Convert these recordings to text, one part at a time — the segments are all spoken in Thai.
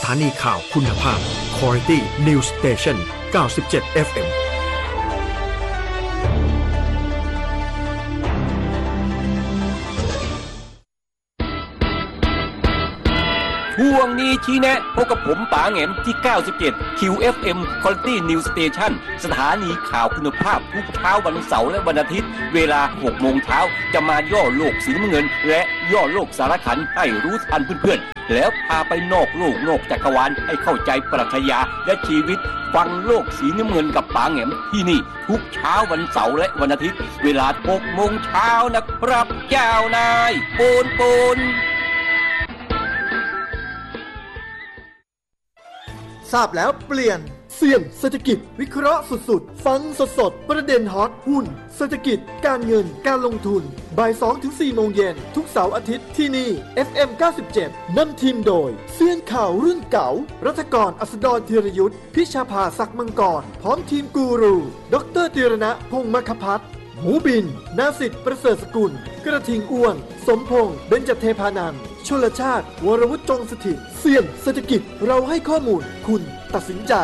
านีข่าวคุณภาพ Quality News Station 97 FM ช่วงนี้ชี้แนะพบกับผมป๋าแหงมที่97 QFM Quality News Station สถานีข่าวคุณภาพทุกเช้าวันเสาร์และวันอาทิตย์เวลา 6 โมงเช้าจะมาย่อโลกสีน้ำเงินและย่อโลกสารขันให้รู้ทันเพื่อนๆแล้วพาไปนอกโลกนอกจักรวาลให้เข้าใจปรัชญาและชีวิตฟังโลกสีน้ำเงินกับป๋าแหงมที่นี่ทุกเช้าวันเสาร์และวันอาทิตย์เวลา 6 โมงเช้านะครับเจ้านายปูนทราบแล้วเปลี่ยนเสี่ยงเศรษฐกิจวิเคราะห์สุดๆฟังสดๆประเด็นฮอตหุ้นเศรษฐกิจการเงินการลงทุนบ่าย 2-4 โมงเย็นทุกเสาร์อาทิตย์ที่นี่ FM 97นำทีมโดยเซียนข่าวรุ่นเก่ารัฐกรอัสดรธีรยุทธพิชาภาศักดิ์มังกรพร้อมทีมกูรูดร.ธีรณะพงษ์มคพัฒน์หมูบินนาสิทธิ์ประเสริฐสกุลกระทิงอ้วนสมพงษ์เบญจเทพานันท์ชลชาติวรวุฒิจงสถิตเสี่ยงเศรษฐกิจเราให้ข้อมูลคุณตัดสินใจ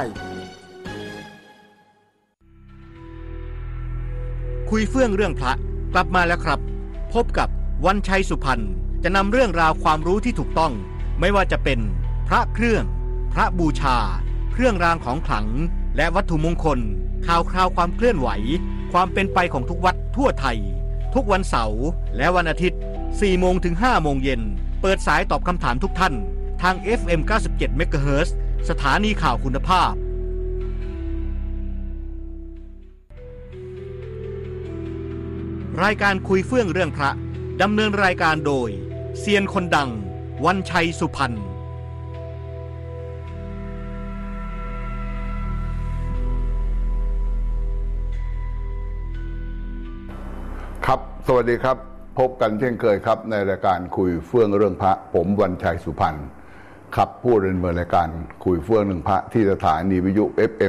คุยเฟื่องเรื่องพระกลับมาแล้วครับพบกับวันชัยสุพรรณจะนำเรื่องราวความรู้ที่ถูกต้องไม่ว่าจะเป็นพระเครื่องพระบูชาเครื่องรางของขลังและวัตถุมงคลข่าวคราวความเคลื่อนไหวความเป็นไปของทุกวัดทั่วไทยทุกวันเสาร์และวันอาทิตย์ 4 โมงถึง 5 โมงเย็นเปิดสายตอบคำถามทุกท่านทาง FM 97 MHz สถานีข่าวคุณภาพรายการคุยเฟื่องเรื่องพระดำเนินรายการโดยเซียนคนดังวันชัยสุพรรณครับสวัสดีครับพบกันเช่นเคยครับในรายการคุยเฟื่องเรื่องพระผมวันชัยสุพรรณครับผู้ดำเนินรายการคุยเฟื่องเรื่องพระที่สถานีวิทยุ FM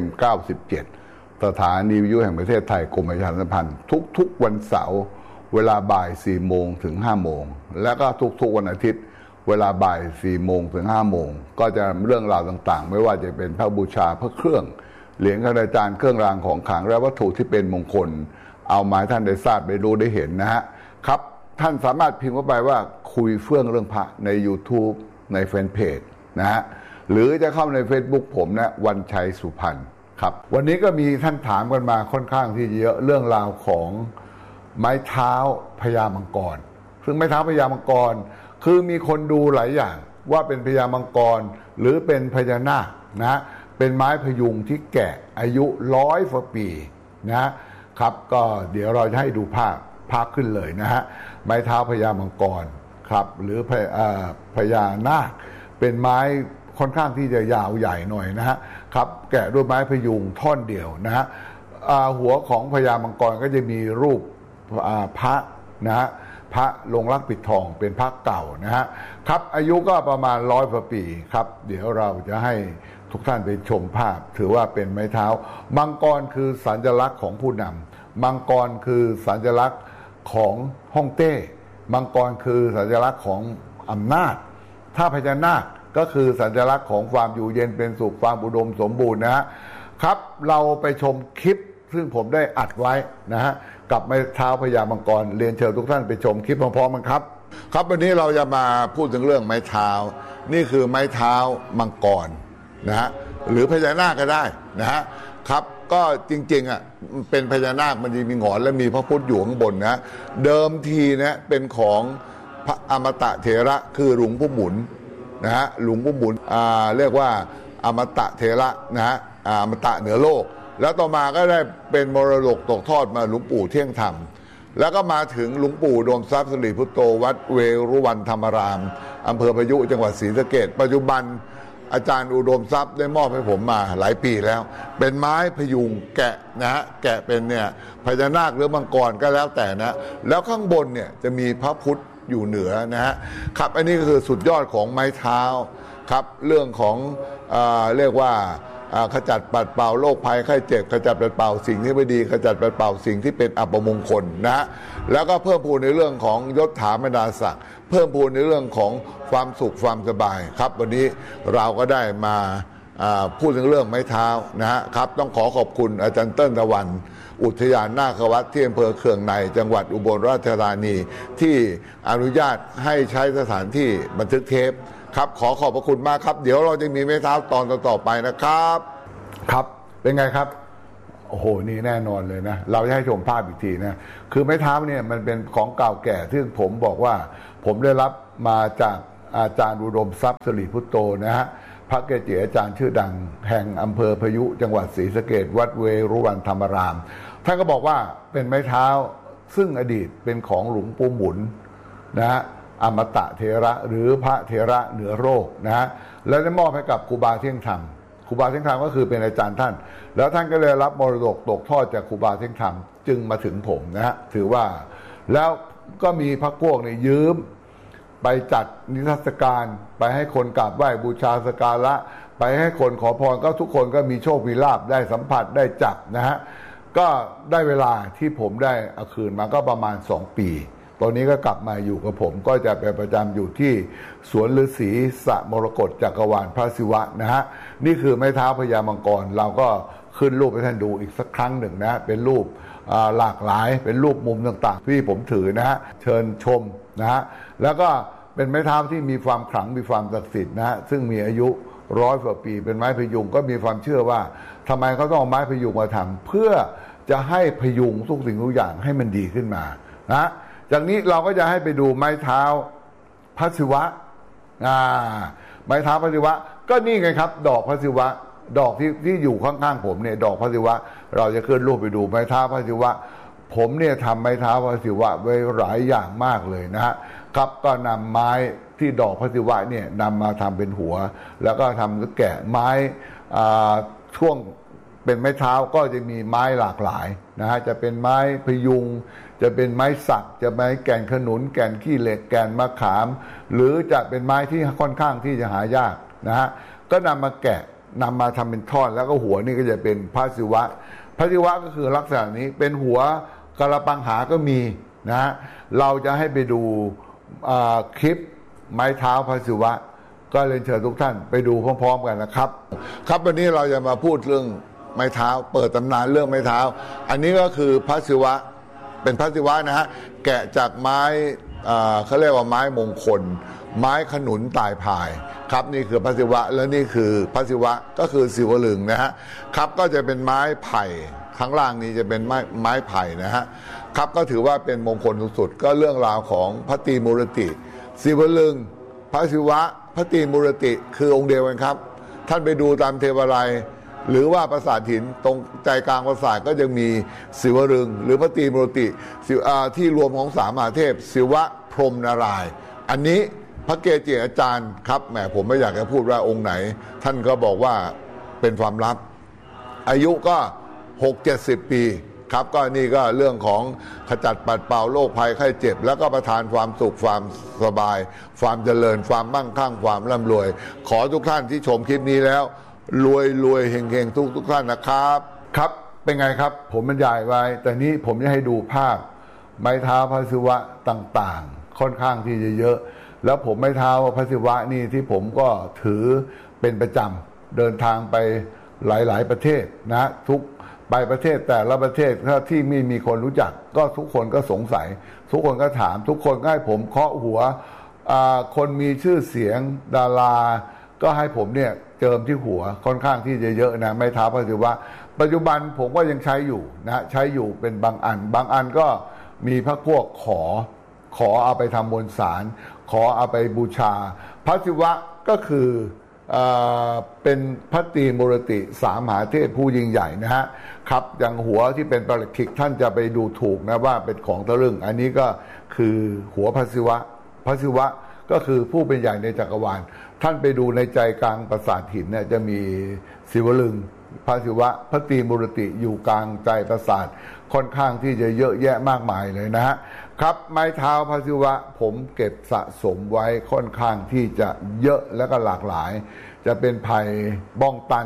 97สถานีวิทยุแห่งประเทศไทยกรมประชาสัมพันธ์ทุกวันเสาร์เวลาบ่าย 4 โมงถึง 5 โมงแล้วก็ทุกวันอาทิตย์เวลาบ่าย 4 โมงถึง 5 โมงก็จะเรื่องราวต่างๆไม่ว่าจะเป็นพระบูชาพระเครื่องเหรียญคณาจารย์เครื่องรางของขลังและวัตถุที่เป็นมงคลเอามาให้ท่านได้ทราบได้รู้ได้เห็นนะฮะครับท่านสามารถพิมพ์เข้าไปว่าคุยเฟื่องเรื่องพระใน YouTube ในแฟนเพจนะฮะหรือจะเข้าใน Facebook ผมนะวันชัยสุพรรณครับวันนี้ก็มีท่านถามกันมาค่อนข้างที่เยอะเรื่องราวของไม้เท้าพญามังกรซึ่งไม้เท้าพญามังกรคือมีคนดูหลายอย่างว่าเป็นพญามังกรหรือเป็นพญานาคนะเป็นไม้พยุงที่แก่อายุ100 กว่าปีนะครับก็เดี๋ยวเราจะให้ดูภาพขึ้นเลยนะฮะไม้เท้าพญามังกรครับหรือพญานาคเป็นไม้ค่อนข้างที่จะยาวใหญ่หน่อยนะฮะครับแกะด้วยไม้พยุงท่อนเดียวนะฮะหัวของพญามังกรก็จะมีรูปพระนะฮะพระลงรักปิดทองเป็นพระเก่านะฮะครับอายุก็ประมาณ100 กว่าปีครับเดี๋ยวเราจะให้ทุกท่านไปชมภาพถือว่าเป็นไม้เท้ามังกรคือสัญลักษณ์ของผู้นำมังกรคือสัญลักษณ์ของฮ่องเต้มังกรคือสัญลักษณ์ของอำนาจถ้าพญานาคก็คือสัญลักษณ์ของความอยู่เย็นเป็นสุขความอุดมสมบูรณ์นะฮะครับเราไปชมคลิปซึ่งผมได้อัดไว้นะฮะกับไม้เท้าพญามังกรเรียนเชิญทุกท่านไปชมคลิปพร้อมๆกันครับครับวันนี้เราจะมาพูดถึงเรื่องไม้เท้านี่คือไม้เท้ามังกรนะฮะหรือพญานาคก็ได้นะฮะครับก็จริงๆอ่ะเป็นพญานาคมันจะมีหงอนและมีพระพุทธอยู่ข้างบนนะเดิมทีนะเป็นของพระอมตะเถระคือหลวงปู่หมุนนะฮะหลวงปู่หมุนเรียกว่าอมตะเถระนะฮะอมตะเหนือโลกแล้วต่อมาก็ได้เป็นมรดกตกทอดมาหลวงปู่เที่ยงธรรมแล้วก็มาถึงหลวงปู่โดมทรัพย์สิริพุทโธวัดเวรุวันธรรมารามอำเภอพายุจังหวัดศรีสะเกษปัจจุบันอาจารย์อุดมทรัพย์ได้มอบให้ผมมาหลายปีแล้วเป็นไม้พยุงแกะนะฮะแกะเป็นเนี่ยพญานาคหรือมังกรก็แล้วแต่นะแล้วข้างบนเนี่ยจะมีพระพุทธอยู่เหนือนะฮะครับอันนี้ก็คือสุดยอดของไม้เท้าครับเรื่องของเรียกว่าขจัดปัดเป่าโรคภัยไข้เจ็บขจัดปัดเป่าสิ่งที่ไม่ดีขจัดปัดเป่าสิ่งที่เป็นอัปมงคลนะฮะแล้วก็เพิ่มพูนในเรื่องของยศถาบรรดาศักดิ์เพิ่มพูนในเรื่องของความสุขความสบายครับวันนี้เราก็ได้มาพูดถึงเรื่องไม้เท้านะฮะครับต้องขอบคุณอาจารย์เติ้ลตะวันอุทยานนาควัดที่อำเภอเคืองในจังหวัดอุบลราชธานีที่อนุญาตให้ใช้สถานที่บันทึกเทปครับขอบพระคุณมากครับเดี๋ยวเราจะมีไม้เท้าตอนต่อไปนะครับครับเป็นไงครับโอ้โหนี่แน่นอนเลยนะเราจะให้ชมภาพอีกทีนะคือไม้เท้าเนี่ยมันเป็นของเก่าแก่ซึ่งผมบอกว่าผมได้รับมาจากอาจารย์อุดมทรัพย์สิริพุตโตนะฮะพระเกจิอาจารย์ชื่อดังแห่งอำเภอพยุจังหวัดศรีสะเกษวัดเวรุวันธรรมารามท่านก็บอกว่าเป็นไม้เท้าซึ่งอดีตเป็นของหลวงปู่หมุนนะฮะอมตะเถระหรือพระเถระเหนือโรคนะฮะแล้วได้มอบให้กับครูบาเที่ยงธรรมครูบาเที่ยงธรรมก็คือเป็นอาจารย์ท่านแล้วท่านก็เลยรับมรดกตกทอดจากครูบาเที่ยงธรรมจึงมาถึงผมนะฮะถือว่าแล้วก็มีพรรคพวกเนี่ยยืมไปจัดนิทรรศการไปให้คนกราบไหว้บูชาสักการะไปให้คนขอพรก็ทุกคนก็มีโชคมีลาภได้สัมผัสได้จับนะฮะก็ได้เวลาที่ผมได้เอาคืนมาก็ประมาณ2 ปีตอนนี้ก็กลับมาอยู่กับผมก็จะเป็นประจำอยู่ที่สวนฤาษีสระมรกตจักรวาลพระศิวะนะฮะนี่คือไม้เท้าพญามังกรเราก็ขึ้นรูปให้ท่านดูอีกสักครั้งหนึ่งนะเป็นรูปหลากหลายเป็นรูปมุมต่างๆที่ผมถือนะฮะเชิญชมนะฮะแล้วก็เป็นไม้เท้าที่มีความขลังมีความศักดิ์สิทธิ์นะฮะซึ่งมีอายุ100 กว่าปีเป็นไม้พยุงก็มีความเชื่อว่าทำไมเขาต้องเอาไม้พยุงมาทำเพื่อจะให้พยุงทุกสิ่งทุกอย่างให้มันดีขึ้นมานะจากนี้เราก็จะให้ไปดูไม้เท้าพระศิวะไม้เท้าพระศิวะก็นี่ไงครับดอกพระศิวะดอกที่อยู่ข้างๆผมเนี่ยดอกพระศิวะเราจะขึ้นรูปไปดูไม้เท้าพระศิวะผมเนี่ยทำไม้เท้าพระศิวะไว้หลายอย่างมากเลยนะฮะครับก็นำไม้ที่ดอกพระศิวะเนี่ยนำมาทำเป็นหัวแล้วก็ทำแกะไม้ช่วงเป็นไม้เท้าก็จะมีไม้หลากหลายนะฮะจะเป็นไม้พยุงจะเป็นไม้สักจะไม้แก่นขนุนแก่นขี้เหล็กแก่นมะขามหรือจะเป็นไม้ที่ค่อนข้างที่จะหายากนะฮะก็นำมาแกะนำมาทำเป็นท่อนแล้วก็หัวนี่ก็จะเป็นพระศิวะพระศิวะก็คือลักษณะนี้เป็นหัวกระปังหาก็มีนะฮะเราจะให้ไปดูคลิปไม้เท้าพระศิวะก็เรียนเชิญทุกท่านไปดูพร้อมๆกันนะครับครับวันนี้เราจะมาพูดเรื่องไม้เท้าเปิดตำนานเรื่องไม้เท้าอันนี้ก็คือพระศิวะเป็นพระศิวะนะฮะแกะจากไม้เขาเรียกว่าไม้มงคลไม้ขนุนตายพายครับนี่คือพระศิวะและนี่คือพระศิวะก็คือศิวลึงนะฮะครับก็จะเป็นไม้ไผ่ข้างล่างนี้จะเป็นไม้ไผ่นะฮะครับก็ถือว่าเป็นมงคลสุดๆก็เรื่องราวของพระตรีมูรติศิวลึงพระศิวะพระตรีมูรติคือองค์เดียวกันครับท่านไปดูตามเทวาลัยหรือว่าปราสาทหินตรงใจกลางปราสาทก็จะมีศิวลึงหรือพระตรีมูรติที่รวมของ3 มหาเทพศิวะพรหมนารายณ์อันนี้พระเกจิอาจารย์ครับแหมผมไม่อยากจะพูดว่าองค์ไหนท่านก็บอกว่าเป็นความลับอายุก็60-70 ปีครับก็นี่ก็เรื่องของขจัดปัดเป่าโรคภัยไข้เจ็บแล้วก็ประทานความสุขความสบายความเจริญความมั่งคั่งความร่ำรวยขอทุกท่านที่ชมคลิปนี้แล้วรวยเฮงทุกท่านนะครับครับเป็นไงครับผมบรรยายไว้แต่นี้ผมจะให้ดูภาพไม้เท้าพระศิวะต่างๆค่อนข้างที่จะเยอะแล้วผมไม้เท้าพระศิวะนี่ที่ผมก็ถือเป็นประจำเดินทางไปหลายๆประเทศนะทุกไปประเทศแต่ละประเทศถ้าที่ไม่มีคนรู้จักก็ทุกคนก็สงสัยทุกคนก็ถามทุกคนก็ให้ผมเคาะหัวคนมีชื่อเสียงดาราก็ให้ผมเนี่ยเจิมที่หัวค่อนข้างที่จะเยอะนะไม้เท้าพระศิวะปัจจุบันผมก็ยังใช้อยู่นะใช้อยู่เป็นบางอันก็มีพระพวกขอเอาไปทำมวลสารขอเอาไปบูชาพระศิวะก็คือเป็นพระตรีมูรติ3 มหาเทพผู้ยิ่งใหญ่นะฮะครับอย่างหัวที่เป็นปริคิกท่านจะไปดูถูกนะว่าเป็นของทะลึ่งอันนี้ก็คือหัวพระศิวะก็คือผู้เป็นใหญ่ในจักรวาลท่านไปดูในใจกลางปราสาทหินเนี่ยจะมีศิวลึงพระศิวะพระตรีมูรติอยู่กลางใจปราสาทค่อนข้างที่จะเยอะแยะมากมายเลยนะฮะครับไม้เท้าพระศิวะผมเก็บสะสมไว้ค่อนข้างที่จะเยอะและก็หลากหลายจะเป็นไผ่บ้องตัน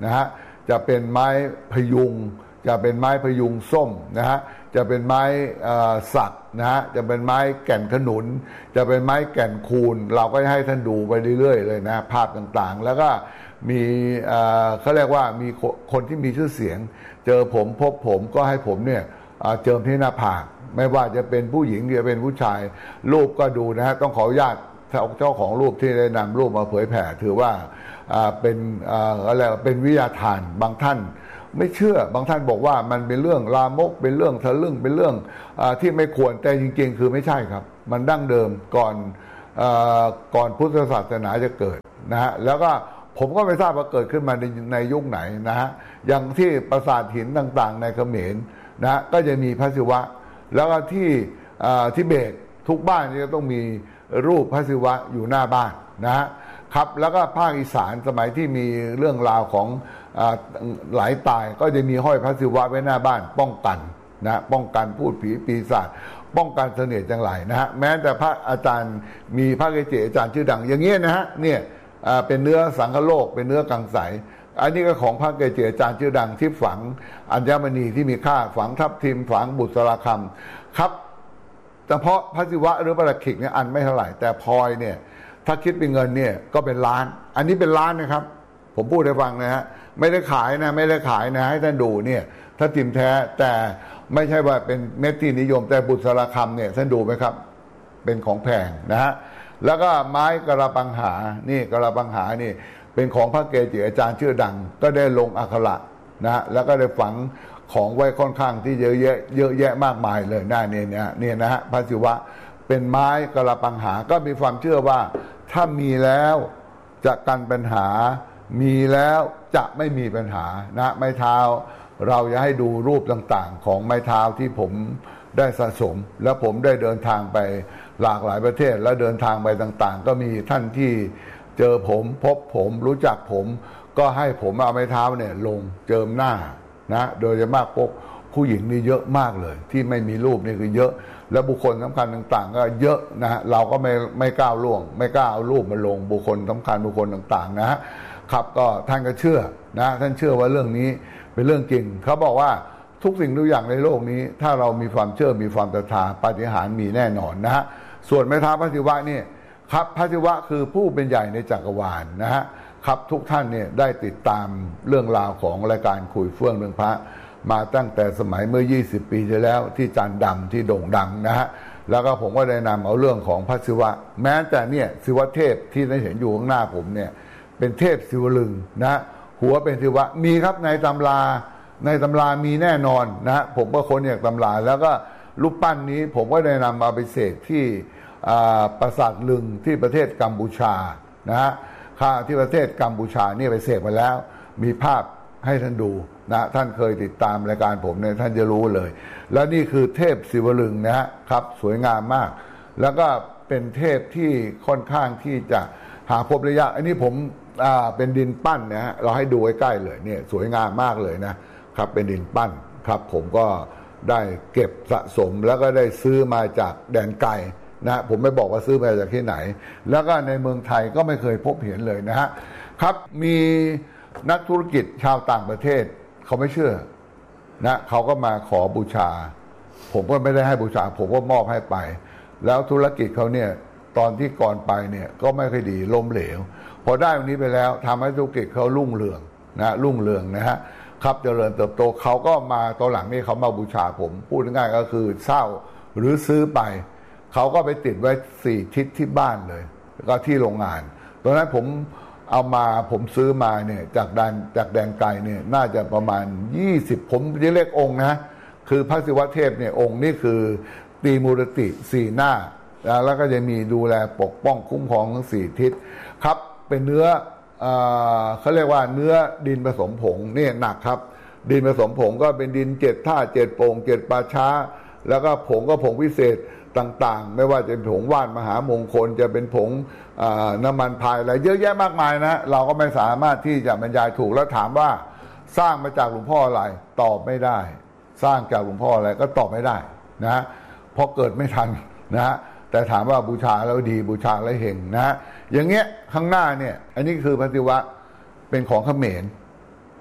นะฮะจะเป็นไม้พยุงจะเป็นไม้พยุงส้มนะฮะจะเป็นไม้สักนะฮะจะเป็นไม้แก่นขนุนจะเป็นไม้แก่นคูนเราก็ให้ท่านดูไปเรื่อยๆเลยนะภาพต่างๆแล้วก็มีเขาเรียกว่ามีคนที่มีชื่อเสียงเจอผมพบผมก็ให้ผมเนี่ยเจิมที่หน้าผากไม่ว่าจะเป็นผู้หญิงหรือเป็นผู้ชายรูปก็ดูนะฮะต้องขออนุญาตเจ้าของรูปที่ได้นำรูปมาเผยแผ่ถือว่าเป็นอะไรเป็นวิทยาทานบางท่านไม่เชื่อบางท่านบอกว่ามันเป็นเรื่องลามกเป็นเรื่องทะลึ่งเป็นเรื่องที่ไม่ควรแต่จริงๆคือไม่ใช่ครับมันดั้งเดิมก่อนพุทธศาสนาจะเกิดนะฮะแล้วก็ผมก็ไม่ทราบว่าเกิดขึ้นมาในยุคไหนนะฮะอย่างที่ปราสาทหินต่างๆในเขมรนะฮะก็จะมีพระศิวะแล้วก็ที่ทิเบตทุกบ้านจะต้องมีรูปพระศิวะอยู่หน้าบ้านนะฮะครับแล้วก็ภาคอีสานสมัยที่มีเรื่องราวของหลายตายก็จะมีห้อยพระศิวะไว้หน้าบ้านป้องกันนะป้องกันพูดผีปีศาจป้องกันเสน่ห์จังไรนะฮะแม้แต่พระอาจารย์มีพระเกจิอาจารย์ชื่อดังอย่างเงี้ยนะฮะเนี่ยเป็นเนื้อสังฆโลกเป็นเนื้อกังสายอันนี้ก็ของพระเกจิอาจารย์ชื่อดังที่ฝังอัญมณีที่มีค่าฝังทับทิมฝังบุษราคำครับเฉพาะพระศิวะหรือพระราขิกเนี่ยอันไม่เท่าไหร่แต่พลอยเนี่ยถ้าคิดเป็นเงินเนี่ยก็เป็นล้านอันนี้เป็นล้านนะครับผมพูดให้ฟังนะฮะไม่ได้ขายนะไม่ได้ขายนะให้ท่านดูเนี่ยถ้าทิมแท้แต่ไม่ใช่ว่าเป็นเม็ดที่นิยมแต่บุษราคำเนี่ยท่านดูไหมครับเป็นของแพงนะฮะแล้วก็ไม้กระปังหานี่กระปังหานี่เป็นของพระเกจิอาจารย์ชื่อดังก็ได้ลงอักขระนะฮะแล้วก็ได้ฝังของไว้ค่อนข้างที่เยอะแยะมากมายเลยนะเนี่ยนะฮะพระศิวะเป็นไม้กระปังหาก็มีความเชื่อว่าถ้ามีแล้วจะกันปัญหามีแล้วจะไม่มีปัญหานะไม้เท้าเราจะให้ดูรูปต่างๆของไม้เท้าที่ผมได้สะสมแล้วผมได้เดินทางไปหลากหลายประเทศและเดินทางไปต่างๆก็มีท่านที่เจอผมพบผมรู้จักผมก็ให้ผมเอาไม้เท้าเนี่ยลงเจิมหน้านะโดยเฉพาะพวกผู้หญิงนี่เยอะมากเลยที่ไม่มีรูปนี่คือเยอะแล้วบุคคลสำคัญต่างๆก็เยอะนะฮะเราก็ไม่กล้าล่วงไม่กล้าเอารูปมาลงบุคคลสำคัญบุคคลต่างๆนะฮะครับก็ท่านก็เชื่อนะท่านเชื่อว่าเรื่องนี้เป็นเรื่องจริงเขาบอกว่าทุกสิ่งทุกอย่างในโลกนี้ถ้าเรามีความเชื่อมีความศรัทธาปาฏิหาริย์มีแน่นอนนะฮะส่วนไม้เท้าพระศิวะนี่ครับพระศิวะคือผู้เป็นใหญ่ในจักรวาลนะฮะครับทุกท่านเนี่ยได้ติดตามเรื่องราวของรายการคุยเฟื่องเรื่องพระมาตั้งแต่สมัยเมื่อ20 ปีที่แล้วที่จันดำที่โด่งดังนะฮะแล้วก็ผมก็ได้นำเอาเรื่องของพระศิวะแม้แต่เนี่ยศิวเทพที่ได้เห็นอยู่ข้างหน้าผมเนี่ยเป็นเทพศิวลึงนะหัวเป็นศิวะมีครับในตำรามีแน่นอนนะฮะผมก็ค้นจากตำราแล้วก็รูปปั้นนี้ผมก็ได้นำมาไปเสกที่ปราสาทลึงที่ประเทศกัมพูชานะฮะที่ประเทศกัมพูชานี่ไปเสกมาแล้วมีภาพให้ท่านดูนะท่านเคยติดตามรายการผมเนี่ยท่านจะรู้เลยแล้วนี่คือเทพศิวลึงนะฮะครับสวยงามมากแล้วก็เป็นเทพที่ค่อนข้างที่จะหาพบระยะอันนี้ผมเป็นดินปั้นนะฮะเราให้ดูใกล้ๆเลยเนี่ยสวยงามมากเลยนะครับเป็นดินปั้นครับผมก็ได้เก็บสะสมแล้วก็ได้ซื้อมาจากแดนไกลนะผมไม่บอกว่าซื้อมาจากที่ไหนแล้วก็ในเมืองไทยก็ไม่เคยพบเห็นเลยนะฮะครับมีนักธุรกิจชาวต่างประเทศเขาไม่เชื่อนะเขาก็มาขอบูชาผมก็ไม่ได้ให้บูชาผมก็มอบให้ไปแล้วธุรกิจเขาเนี่ยตอนที่ก่อนไปเนี่ยก็ไม่ค่อยดีล้มเหลวพอได้ตรงนี้ไปแล้วทำให้ธุรกิจเขารุ่งเรืองนะฮะครับเจริญเติบโตเขาก็มาตอนหลังนี่เขามาบูชาผมพูดง่ายๆก็คือเช่าหรือซื้อไปเขาก็ไปติดไว้4 ทิศที่บ้านเลยแล้วก็ที่โรงงานตอนนั้นผมซื้อมาเนี่ยจากแดนไกลเนี่ยน่าจะประมาณ20ผมจะเรียกองค์นะคือพระศิวเทพเนี่ยองค์นี่คือตีมูรติ4 หน้าแล้วก็จะมีดูแลปกป้องคุ้มครองทั้ง4 ทิศครับเป็นเนื้อเขาเรียกว่าเนื้อดินผสมผงนี่หนักครับดินผสมผงก็เป็นดิน7 ท่า 7 โป่ง 7 ป่าช้าแล้วก็ผงก็ผงพิเศษต่างๆไม่ว่าจะเป็นผงว่านมหามงคลจะเป็นผงน้ำมันพายอะไรเยอะแยะมากมายนะเราก็ไม่สามารถที่จะบรรยายถูกแล้วถามว่าสร้างมาจากหลวงพ่ออะไรตอบไม่ได้สร้างจากหลวงพ่ออะไรก็ตอบไม่ได้นะเพราะเกิดไม่ทันนะแต่ถามว่าบูชาแล้วดีบูชาแล้วเฮงนะอย่างเงี้ยข้างหน้าเนี่ยอันนี้คือพระศิวะเป็นของเขมร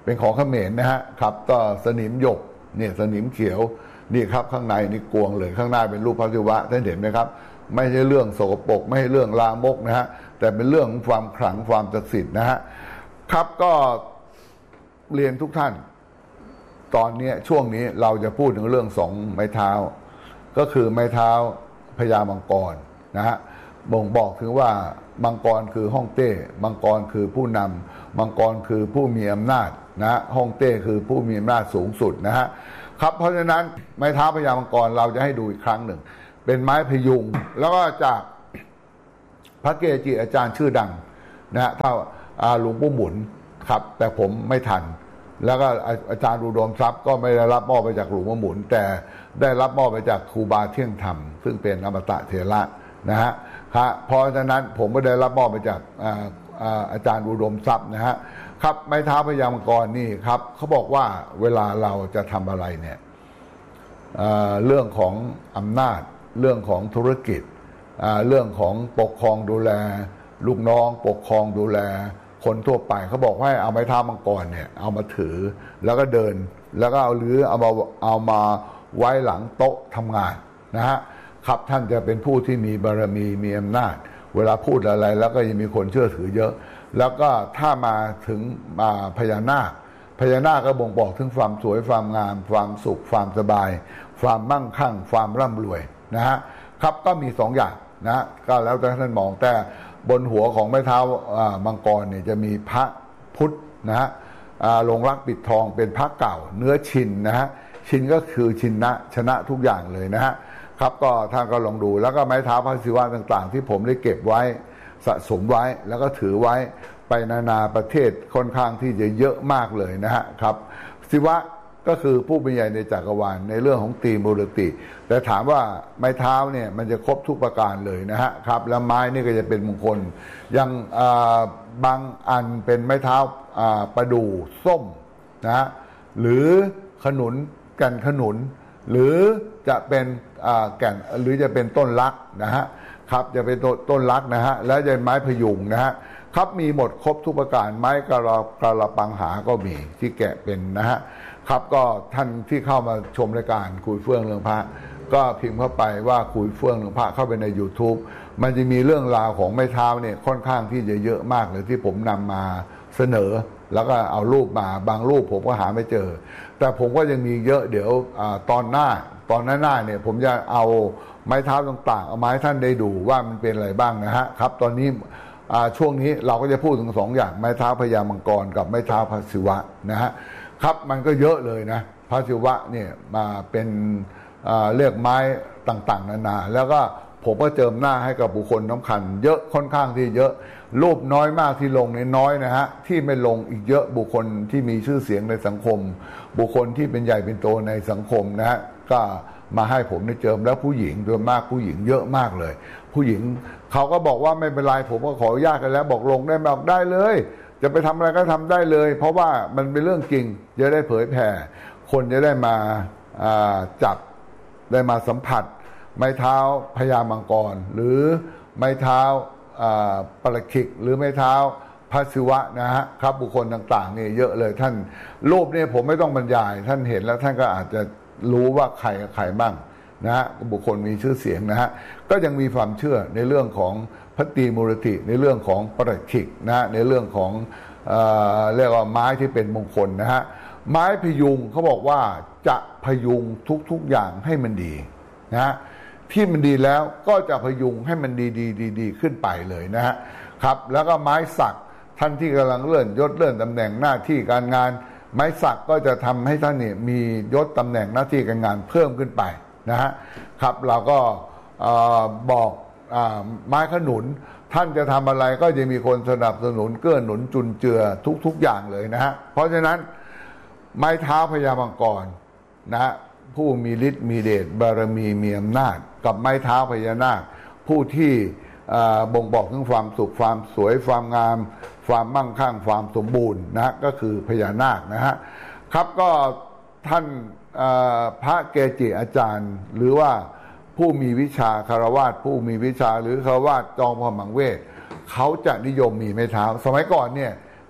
เป็นของเขมรนะฮะครับก็สนิมหยกเนี่ยสนิมเขียวนี่ครับข้างในนี่กวงเลยข้างหน้าเป็นรูปพระศิวะท่านเห็นไหมครับไม่ใช่เรื่องโสกปรกไม่ใช่เรื่องลามกนะฮะแต่เป็นเรื่องของความขลังความศักดิ์สิทธิ์นะฮะครับก็เรียนทุกท่านตอนนี้ช่วงนี้เราจะพูดถึงเรื่อง2ไม้เท้าก็คือไม้เท้าพญามังกรนะฮะบ่งบอกถึงว่ามังกรคือฮ่องเต้มังกรคือผู้นำมังกรคือผู้มีอำนาจนะฮ่องเต้คือผู้มีอำนาจสูงสุดนะฮะครับเพราะฉะนั้นไม้เท้าพญามังกรเราจะให้ดูอีกครั้งหนึ่งเป็นไม้พยุงแล้วก็จากพระเกจิอาจารย์ชื่อดังนะฮะถ้าหลวงปู่หมุนครับแต่ผมไม่ทันแล้วก็อาจารย์อุดมทรัพย์ก็ไม่ได้รับมอบไปจากหลวงปู่หมุนแต่ได้รับมอบไปจากครูบาเที่ยงธรรมซึ่งเป็นอมตะเถระนะฮะเพราะฉะนั้นผมก็ได้รับมอบไปจากอาจารย์อุดมทรัพย์นะฮะครับไม้เท้าพญามังกรนี่ครับเขาบอกว่าเวลาเราจะทำอะไรเนี่ยเรื่องของอำนาจเรื่องของธุรกิจเรื่องของปกครองดูแลลูกน้องปกครองดูแลคนทั่วไปเขาบอกให้เอาไม้เท้ามังกรเนี่ยเอามาถือแล้วก็เดินแล้วก็เอามาไว้หลังโต๊ะทำงานนะฮะครับท่านจะเป็นผู้ที่มีบารมีมีอำนาจเวลาพูดอะไรแล้วก็ยังมีคนเชื่อถือเยอะแล้วก็ถ้ามาถึงพญานาคก็บ่งบอกถึงความสวยความงามความสุขความสบายความมั่งคั่งความร่ำรวยนะฮะครับก็มี2อย่างนะก็แล้วแต่ท่านมองแต่บนหัวของไม้เท้ามังกรเนี่ยจะมีพระพุทธนะฮะลงรักปิดทองเป็นพระเก่าเนื้อชินนะฮะชินก็คือชินนะชนะทุกอย่างเลยนะฮะครับก็ท่านก็ลองดูแล้วก็ไม้เท้าพระศิวะต่างๆที่ผมได้เก็บไว้สะสมไว้แล้วก็ถือไว้ไปนานาประเทศค่อนข้างที่จะเยอะมากเลยนะฮะครับศิวะก็คือผู้เป็นใหญ่ในจักรวาลในเรื่องของตรีมูรติแต่ถามว่าไม้เท้าเนี่ยมันจะครบทุกประการเลยนะฮะครับแล้วไม้นี่ก็จะเป็นมงคลอย่างบางอันเป็นไม้เท้าประดู่ส้มนะฮะหรือขนุนแก่นขนุนหรือจะเป็นแก่นหรือจะเป็นต้นลักนะฮะครับจะเป็นต้นลักนะฮะแล้วจะเป็นไม้พยุงนะฮะครับมีหมดครบทุกประการไม้กระปังหาก็มีที่แกะเป็นนะฮะครับก็ท่านที่เข้ามาชมรายการคุยเฟื่องเรื่องพระก็พิมพ์เข้าไปว่าคุยเฟื่องเรื่องพระเข้าไปใน YouTube มันจะมีเรื่องราวของไม้เท้าเนี่ยค่อนข้างที่จะเยอะมากเลยที่ผมนำมาเสนอแล้วก็เอารูปมาบางรูปผมก็หาไม่เจอแต่ผมก็ยังมีเยอะเดี๋ยวตอนหน้าเนี่ยผมจะเอาไม้เท้าต่างๆเอาไม้ท่านได้ดูว่ามันเป็นอะไรบ้างนะฮะครับตอนนี้ช่วงนี้เราก็จะพูดถึง2อย่างไม้เท้าพญามังกรกับไม้เท้าพระศิวะนะฮะครับมันก็เยอะเลยนะพระศิวะเนี่ยมาเป็นเรียกไม้ต่างๆนานาแล้วก็ผมก็เจิมหน้าให้กับบุคคลสำคัญเยอะค่อนข้างที่เยอะรูปน้อยมากที่ลงในน้อยนะฮะที่ไม่ลงอีกเยอะบุคคลที่มีชื่อเสียงในสังคมบุคคลที่เป็นใหญ่เป็นโตในสังคมนะฮะก็มาให้ผมได้เจิมแล้วผู้หญิงโดยมากผู้หญิงเยอะมากเลยผู้หญิงเขาก็บอกว่าไม่เป็นไรผมก็ขออนุญาตกันแล้วบอกลงได้บอกได้เลยจะไปทำอะไรก็ทำได้เลยเพราะว่ามันเป็นเรื่องจริงจะได้เผยแผ่คนจะได้มาจับได้มาสัมผัสไม้เท้าพญามังกรหรือไม้เท้าปรคิกหรือไม้เท้าพระศิวะนะฮะครับบุคคลต่างๆนี่เยอะเลยท่านรูปเนี่ยผมไม่ต้องบรรยายท่านเห็นแล้วท่านก็อาจจะรู้ว่าใครบ้างนะฮะบุคคลมีชื่อเสียงนะฮะก็ยังมีความเชื่อในเรื่องของพระตรีมูรติในเรื่องของปรคิกนะฮะในเรื่องของเรียกว่าไม้ที่เป็นมงคลนะฮะไม้พยุงเขาบอกว่าจะพยุงทุกอย่างให้มันดีนะฮะที่มันดีแล้วก็จะพยุงให้มันดีขึ้นไปเลยนะฮะครับแล้วก็ไม้สักท่านที่กำลังเลื่อนยศเลื่อนตำแหน่งหน้าที่การงานไม้สักก็จะทำให้ท่านนี่มียศตำแหน่งหน้าที่การงานเพิ่มขึ้นไปนะฮะครับเราก็บอกไม้ขนุนท่านจะทำอะไรก็จะมีคนสนับสนุนเกื้อหนุนจุนเจือทุกอย่างเลยนะฮะเพราะฉะนั้นไม้เท้าพญามังกรนะฮะผู้มีฤทธิ์มีเดชบารมีมีอำนาจกับไม้เท้าพญานาคผู้ที่บ่งบอกถึงความสุขความสวยความงามความมั่งคั่งความสมบูรณ์นะฮะก็คือพญานาคนะฮะครับก็ท่านพระเกจิอาจารย์หรือว่าผู้มีวิชาคารวาสผู้มีวิชาหรือคารวาสจอมพมังเวทเขาจะนิยมมีไม้เท้าสมัยก่อนเนี่ย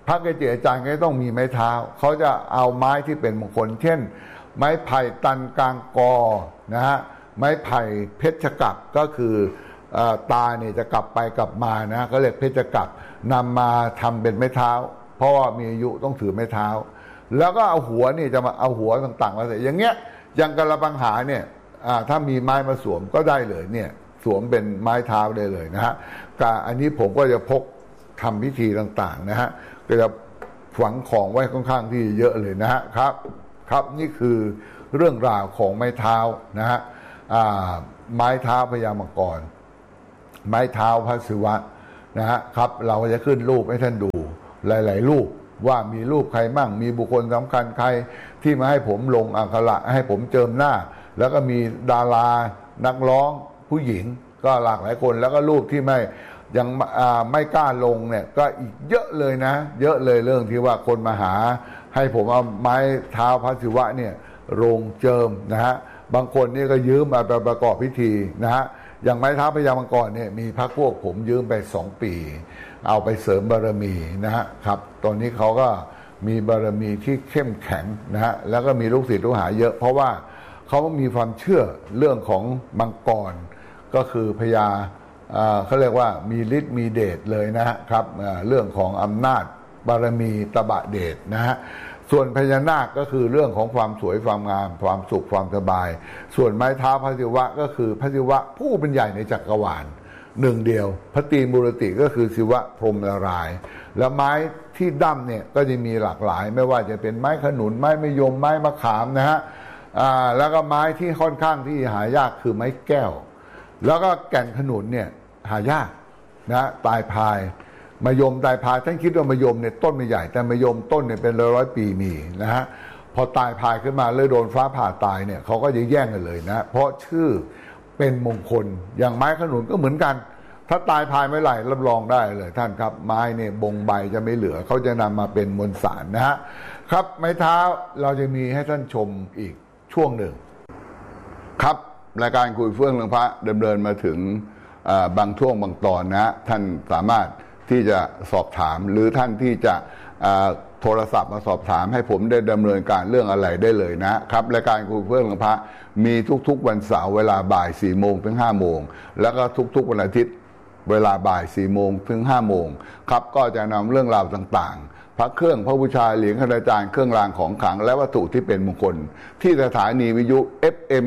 พระเกจิอาจารย์ก็ต้องมีไม้เท้าเขาจะเอาไม้ที่เป็นมงคลเช่นไม้ไผ่ตันกลางกอนะฮะไม้ไผ่เพชรกลับก็คือตาเนี่ยจะกลับไปกลับมานะก็เรียกเพชรกลับนำมาทำเป็นไม้เท้าเพราะว่ามีอายุต้องถือไม้เท้าแล้วก็เอาหัวนี่จะมาเอาหัวต่างๆมาใส่อย่างเงี้ยอย่างกระบังหาเนี่ยถ้ามีไม้มาสวมก็ได้เลยเนี่ยสวมเป็นไม้เท้าได้เลยนะฮะอันนี้ผมก็จะพกทำพิธีต่างๆนะฮะก็จะฝังของไว้ค่อนข้างที่เยอะเลยนะฮะครับนี่คือเรื่องราวของไม้เท้านะฮะไม้เท้าพญามังกรไม้เท้าพระศิวะนะฮะครับเราจะขึ้นรูปให้ท่านดูหลายๆรูปว่ามีรูปใครมั่งมีบุคคลสำคัญใครที่มาให้ผมลงอักขระให้ผมเจิมหน้าแล้วก็มีดารานักร้องผู้หญิงก็หลากหลายคนแล้วก็รูปที่ยังไม่กล้าลงเนี่ยก็อีกเยอะเลยนะเยอะเลยเรื่องที่ว่าคนมาหาให้ผมเอาไม้เท้าพระศิวะเนี่ยลงเจิมนะฮะบางคนนี่ก็ยืมมาประกอบพิธีนะฮะอย่างไม้เท้าพญามังกรเนี่ยมีพรรคพวกผมยืมไป2 ปีเอาไปเสริมบารมีนะฮะครับตอนนี้เขาก็มีบารมีที่เข้มแข็งนะฮะแล้วก็มีลูกศิษย์ลูกหาเยอะเพราะว่าเขามีความเชื่อเรื่องของมังกรก็คือพญาเขาเรียกว่ามีฤทธิ์มีเดชเลยนะฮะครับเรื่องของอำนาจบารมีตบะเดชนะฮะส่วนพญานาคก็คือเรื่องของความสวยความงามความสุขความสบายส่วนไม้เท้าพระศิวะก็คือพระศิวะผู้เป็นใหญ่ในจักรวาลหนึ่งเดียวพระตรีมูรติก็คือศิวะพรหมนารายณ์แล้วไม้ที่ดั้มเนี่ยก็จะมีหลากหลายไม่ว่าจะเป็นไม้ขนุนไม้มะยมไม้มะขามนะฮะแล้วก็ไม้ที่ค่อนข้างที่หายากคือไม้แก้วแล้วก็แก่นขนุนเนี่ยหายากนะตายพายมะยมตายพายท่านคิดว่ามะยมเนี่ยต้นไม่ใหญ่แต่มะยมต้นเนี่ยเป็นร้อยปีมีนะฮะพอตายพายขึ้นมาเลยโดนฟ้าผ่าตายเนี่ยเขาก็จะแย่งกันเลยนะเพราะชื่อเป็นมงคลอย่างไม้ขนุนก็เหมือนกันถ้าตายพายไม่ไหลรับรองได้เลยท่านครับไม้เนี่ยบงใบจะไม่เหลือเขาจะนำมาเป็นมวลสารนะฮะครับไม้เท้าเราจะมีให้ท่านชมอีกช่วงหนึ่งครับรายการคุยเฟื่องเรื่องพระดำเนินมาถึงบางช่วงบางตอนนะท่านสามารถที่จะสอบถามหรือท่านที่จะโทรศัพท์มาสอบถามให้ผมได้ดำเนินการเรื่องอะไรได้เลยนะครับรายการคุยเฟื่องเรื่องพระมีทุกๆวันเสาร์เวลาบ่าย 4 โมงถึง 5 โมงแล้วก็ทุกๆวันอาทิตย์เวลาบ่าย 4 โมงถึง 5 โมงครับก็จะนำเรื่องราวต่างๆพระเครื่องพระบูชาเหรียญคณาจารย์เครื่องรางของขลังและวัตถุที่เป็นมงคลที่สถานีวิทยุ FM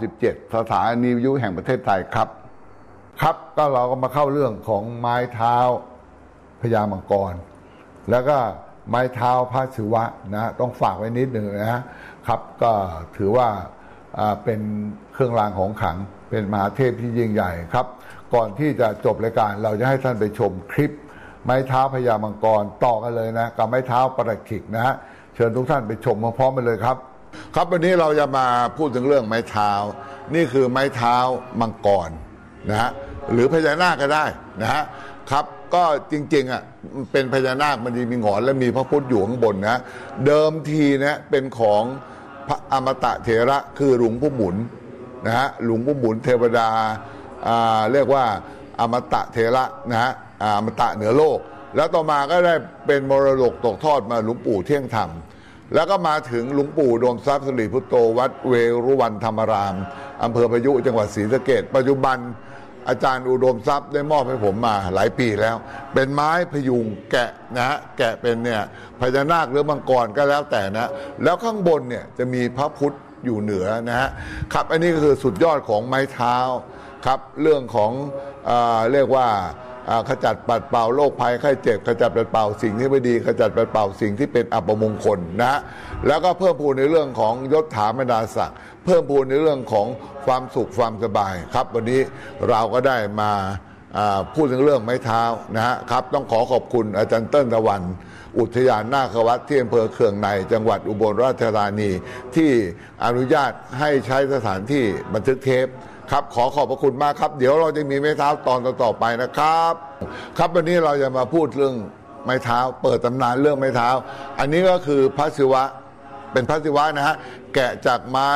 97สถานีวิทยุแห่งประเทศไทยครับก็เราก็มาเข้าเรื่องของไม้เท้าพญามังกรแล้วก็ไม้เท้าพระศิวะนะต้องฝากไว้นิดหนึ่งนะครับก็ถือว่าเป็นเครื่องรางของขลังเป็นมหาเทพที่ยิ่งใหญ่ครับก่อนที่จะจบรายการเราจะให้ท่านไปชมคลิปไม้เท้าพญามังกรต่อกันเลยนะกับไม้เท้าปราขิกนะฮะเชิญทุกท่านไปชมพร้อมๆกันเลยครับวันนี้เราจะมาพูดถึงเรื่องไม้เท้านี่คือไม้เท้ามังกรนะฮะหรือพญานาคก็ได้นะฮะครับก็จริงๆเป็นพญานาคมันจะมีหงอนและมีพระพุทธอยู่ข้างบนนะเดิมทีนะเป็นของพระอมตะเถระคือหลวงปู่หมุนนะฮะหลวงปู่หมุนเทวดาเรียกว่าอมตะเถระนะฮะอมตะเหนือโลกแล้วต่อมาก็ได้เป็นมรดกตกทอดมาหลวงปู่เที่ยงธรรมแล้วก็มาถึงหลวงปู่โดมทรัพย์สิริพุทโธวัดเวรุวันธรรมารามอำเภอพายุจังหวัดศรีสะเกษปัจจุบันอาจารย์อุดมทรัพย์ได้มอบให้ผมมาหลายปีแล้วเป็นไม้พยุงแกะนะฮะแกะเป็นเนี่ยพญานาคหรือมังกรก็แล้วแต่นะแล้วข้างบนเนี่ยจะมีพระพุทธอยู่เหนือนะฮะครับอันนี้ก็คือสุดยอดของไม้เท้าครับเรื่องของเรียกว่าขจัดปัดเป่าโรคภัยไข้เจ็บขจัดปัดเป่าสิ่งที่ไม่ดีขจัดปัดเป่าสิ่งที่เป็นอัปมงคลนะฮะแล้วก็เพิ่มพูนในเรื่องของยศถาบรรดาศักดิ์เพิ่มพูนในเรื่องของความสุขความสบายครับวันนี้เราก็ได้มาพูดถึงเรื่องไม้เท้านะฮะครับต้องขอบคุณอาจารย์เติ้ลตะวันอุทยานนาควัดที่อำเภอเคืองในจังหวัดอุบลราชธานีที่อนุญาตให้ใช้สถานที่บันทึกเทปครับขอบพระคุณมากครับเดี๋ยวเราจะมีไม้เท้าตอนต่อไปนะครับครับวันนี้เราจะมาพูดเรื่องไม้เท้าเปิดตำนานเรื่องไม้เท้าอันนี้ก็คือพระศิวะเป็นพระศิวะนะฮะแกะจากไม้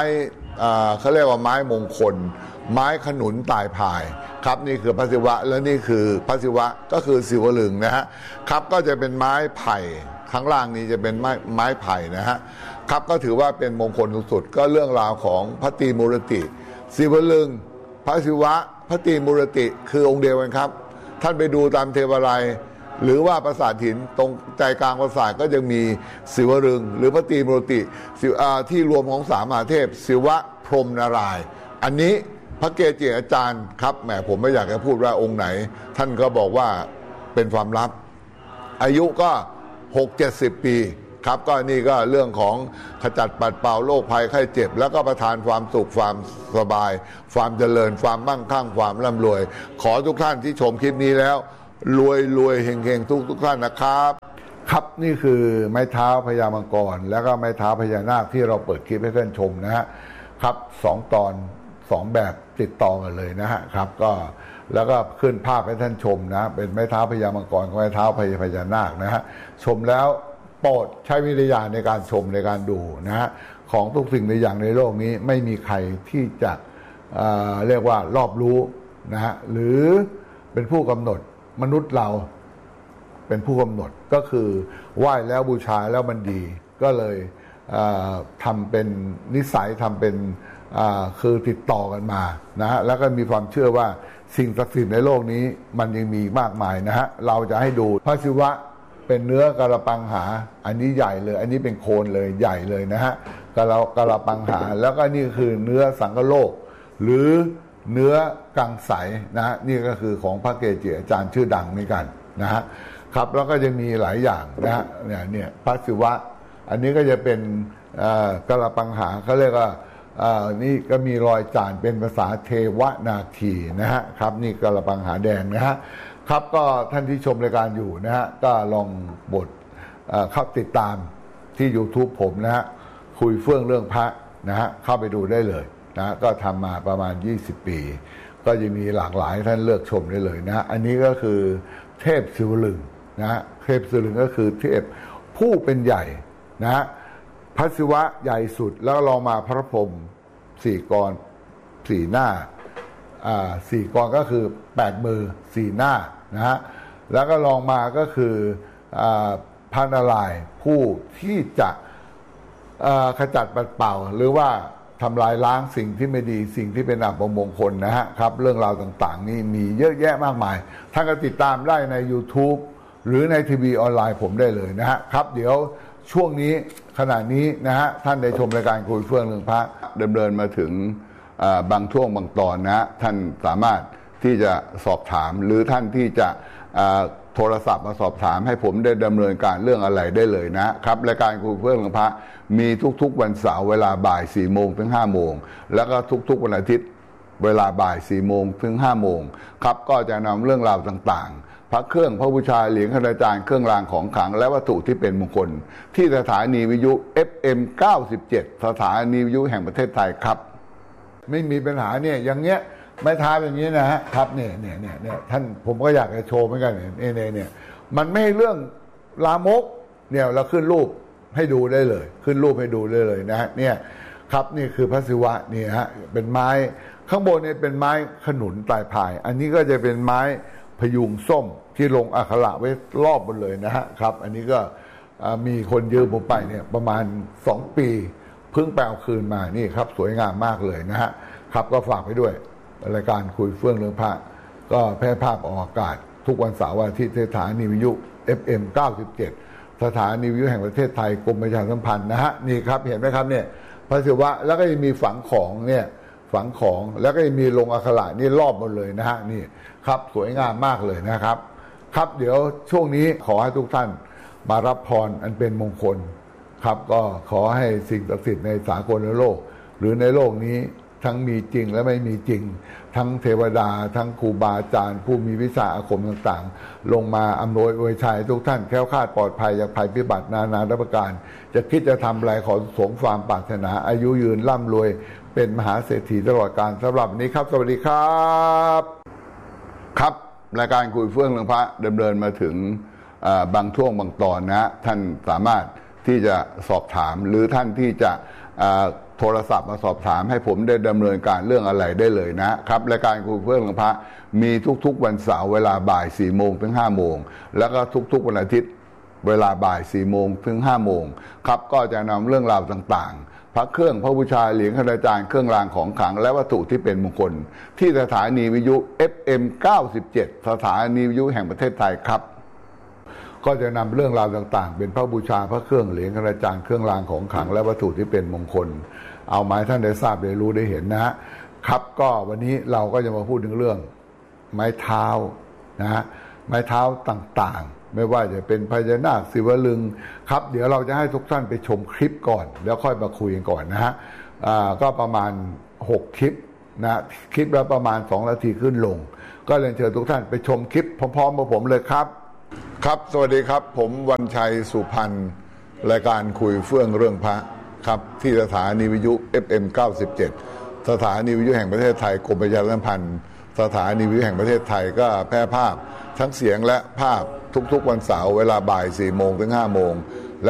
เขาเรียกว่าไม้มงคลไม้ขนุนตายพายครับนี่คือพระศิวะและนี่คือพระศิวะก็คือศิวลึงนะฮะครับก็จะเป็นไม้ไผ่ข้างล่างนี้จะเป็นไม้ไผ่นะฮะครับก็ถือว่าเป็นมงคลสุดๆก็เรื่องราวของพระตรีมูรติศิวลึงพระศิวะพระตรีมูรติคือองค์เดียวกันครับท่านไปดูตามเทวาลัยหรือว่าปราสาทหินตรงใจกลางปราสาทก็จะมีศิวลึงหรือพระตรีมูรติที่รวมของสามมหาเทพศิวะพรหมนารายณ์อันนี้พระเกจิอาจารย์ครับแหมผมไม่อยากจะพูดว่าองค์ไหนท่านก็บอกว่าเป็นความลับอายุก็ 60-70 ปีครับก็นี่ก็เรื่องของขจัดปัดเป่าโรคภัยไข้เจ็บแล้วก็ประทานความสุขความสบายความเจริญความมั่งคั่งความร่ำรวยขอทุกท่านที่ชมคลิปนี้แล้วรวยเฮงทุกท่านนะครับครับนี่คือไม้เท้าพญามังกรแล้วก็ไม้เท้าพญานาคที่เราเปิดคลิปให้ท่านชมนะฮะครับ2 ตอน 2 แบบติดต่อกันเลยนะฮะครับก็แล้วก็ขึ้นภาพให้ท่านชมนะเป็นไม้เท้าพญามังกรกับไม้เท้าพญานาคนะฮะชมแล้วโปรดใช้วิทยาในการชมในการดูนะฮะของทุกสิ่งในอย่างในโลกนี้ไม่มีใครที่จะเรียกว่ารอบรู้นะฮะหรือเป็นผู้กำหนดมนุษย์เราเป็นผู้กำหนดก็คือไหว้แล้วบูชาแล้วมันดีก็เลยทำเป็นนิสัยทำเป็นคือติดต่อกันมานะฮะแล้วก็มีความเชื่อว่าสิ่งศักดิ์สิทธิ์ในโลกนี้มันยังมีมากมายนะฮะเราจะให้ดูพระศิวะเป็นเนื้อกระปังหาอันนี้ใหญ่เลยอันนี้เป็นโคนเลยใหญ่เลยนะฮะกระปังหาแล้วก็นี่คือเนื้อสังฆโลกหรือเนื้อกังใสนะฮะนี่ก็คือของพระเกจิอาจารย์ชื่อดังเหมือนกันนะฮะครับแล้วก็จะมีหลายอย่างนะฮะเนี่ยพระศิวะอันนี้ก็จะเป็นกระปังหาเขาเรียกว่านี่ก็มีรอยจานเป็นภาษาเทวนาคีนะฮะครับนี่กระปังหาแดงนะฮะครับก็ท่านที่ชมรายการอยู่นะฮะก็ลองเข้าติดตามที่ YouTube ผมนะฮะคุยเฟื่องเรื่องพระนะฮะเข้าไปดูได้เลยนะก็ทำมาประมาณ20 ปีก็จะมีหลากหลายท่านเลือกชมได้เลยนะอันนี้ก็คือเทพศิวลึงนะฮะเทพศิวลึงก็คือเทพผู้เป็นใหญ่นะฮะพระศิวะใหญ่สุดแล้วลองมาพระพรหม4 กร 4 หน้า4 กรก็คือ8 มือ 4 หน้านะฮะแล้วก็ลองมาก็คือพระนารายณ์ผู้ที่จะขจัดปัดเป่าหรือว่าทำลายล้างสิ่งที่ไม่ดีสิ่งที่เป็นอัปมงคลนะฮะครับเรื่องราวต่างๆนี่มีเยอะแยะมากมายท่านก็ติดตามได้ใน YouTube หรือในทีวีออนไลน์ผมได้เลยนะฮะครับเดี๋ยวช่วงนี้ขณะนี้นะฮะท่านได้ชมรายการคุยเฟื่องเรื่องพระดำเนินมาถึงบางช่วงบางตอนนะท่านสามารถที่จะสอบถามหรือท่านที่จะโทรศัพท์มาสอบถามให้ผมได้ดำเนินการเรื่องอะไรได้เลยนะครับรายการคุยเฟื่องเรื่องพระมีทุกๆวันเสาร์เวลาบ่าย 4 โมงถึง 5 โมงแล้วก็ทุกๆวันอาทิตย์เวลาบ่าย 4 โมงถึง 5 โมงครับก็จะนำเรื่องราวต่างๆพระเครื่องพระบูชาเหรียญคณาจารย์เครื่องรางของขลังและวัตถุที่เป็นมงคลที่สถานีวิทยุ FM 97 สถานีวิทยุแห่งประเทศไทยครับไม่มีปัญหาเนี่ยอย่างเงี้ยไม่ท้าอย่างนี้นะฮะครับเนี่ยท่านผมก็อยากจะโชว์เหมือนกันเนี่ยมันไม่เรื่องลามกเนี่ยเราขึ้นรูปให้ดูได้เลยขึ้นรูปให้ดูได้เลยนะฮะเนี่ยครับนี่คือพระศิวะนี่ฮะเป็นไม้ข้างบนเนี่ยเป็นไม้ขนุนตายพายอันนี้ก็จะเป็นไม้พยุงส้มที่ลงอักขระไว้รอบหมดเลยนะฮะครับอันนี้ก็มีคนยืมผมไปเนี่ยประมาณ2 ปีเพิ่งแปลคืนมานี่ครับสวยงามมากเลยนะฮะครับก็ฝากไปด้วยรายการคุยเฟื่องเรื่องพระก็แพร่ภาพออกอากาศทุกวันเสาร์วันอาทิตย์สถานีวิทยุ FM 97 สถานีวิทยุแห่งประเทศไทยกรมประชาสัมพันธ์นะฮะนี่ครับเห็นไหมครับเนี่ยพระศิวะแล้วก็ยังมีฝังของเนี่ยฝังของแล้วก็ยังมีลงอักขระนี่รอบหมดเลยนะฮะนี่ครับสวยงามมากเลยนะครับครับเดี๋ยวช่วงนี้ขอให้ทุกท่านมารับพรอันเป็นมงคลครับก็ขอให้สิ่งศักดิ์สิทธิ์ในสากลโลกหรือในโลกนี้ทั้งมีจริงและไม่มีจริงทั้งเทวดาทั้งครูบาอาจารย์ผู้มีวิชาอาคมต่างๆลงมาอำนวยอวยชัยทุกท่านแคล้วคลาดปลอดภัยจากภัยพิบัตินานาประการจะคิดจะทำอะไรขอสมความปรารถนาอายุยืนร่ำรวยเป็นมหาเศรษฐีตลอดกาลสำหรับวันนี้ครับสวัสดีครับครับรายการคุยเฟื่องเรื่องพระดำเนินมาถึงบางช่วงบางตอนนะท่านสามารถที่จะสอบถามหรือท่านที่จะโทรศัพท์มาสอบถามให้ผมได้ดำเนินการเรื่องอะไรได้เลยนะครับรายการคุยเพื่อเรื่องพระมีทุกๆวันเสาร์เวลาบ่าย4 โมงถึง5 โมงแล้วก็ทุกๆวันอาทิตย์เวลาบ่าย4 โมงถึง5 โมงครับก็จะนำเรื่องราวต่างๆพระเครื่องพระบูชาเหรียญคณาจารย์เครื่องรางของขลังและวัตถุที่เป็นมงคลที่สถานีวิทยุ FM 97 สถานีวิทยุแห่งประเทศไทยครับก็จะนำเรื่องราวต่างๆเป็นพระบูชาพระเครื่องเหรียญคณาจารย์เครื่องรางของขลังและวัตถุที่เป็นมงคลเอามาให้ท่านได้ทราบได้รู้ได้เห็นนะครับก็วันนี้เราก็จะมาพูดถึงเรื่องไม้เท้าไม้เท้าต่างๆไม่ว่าจะเป็นพญานาคศิวลึงครับเดี๋ยวเราจะให้ทุกท่านไปชมคลิปก่อนแล้วค่อยมาคุยกันก่อนก็ประมาณ6 คลิปคลิปละประมาณ2 นาทีขึ้นลงก็เรียนเชิญทุกท่านไปชมคลิปพร้อมๆกับผมเลยครับครับสวัสดีครับผมวันชัยสุพรรณรายการคุยเฟื่องเรื่องพระครับที่สถานีวิทยุ FM 97 สถานีวิทยุแห่งประเทศไทยกรมประชาสัมพันธ์สถานีวิทยุแห่งประเทศไทยก็แพร่ภาพทั้งเสียงและภาพทุกๆวันเสาร์เวลาบ่าย4 โมงถึง5 โมง